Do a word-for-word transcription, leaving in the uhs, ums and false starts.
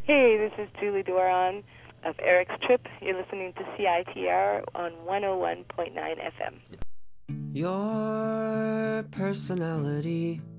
Hey, this is Julie Doron of Eric's Trip. You're listening to C I T R on one oh one point nine F M. Your personality